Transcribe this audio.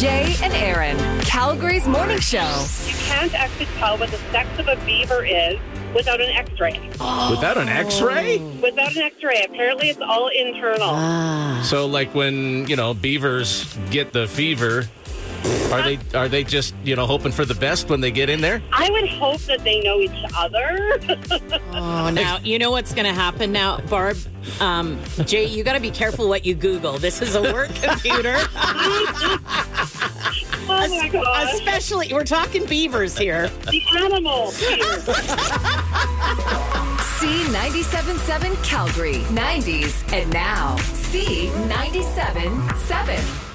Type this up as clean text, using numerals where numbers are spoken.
Jay and Aaron, Calgary's morning show. You can't actually tell what the sex of a beaver is without an x-ray. Without an x-ray? Without an x-ray. Apparently it's all internal. So like when, beavers get the fever, are they just, hoping for the best when they get in there? I would hope that they know each other. Oh, now, you know what's going to happen now, Barb? Jay, you got to be careful what you Google. This is a work computer. Oh, my gosh. Especially, we're talking beavers here. The animal here. C97.7 Calgary, 90s, and now C97.7.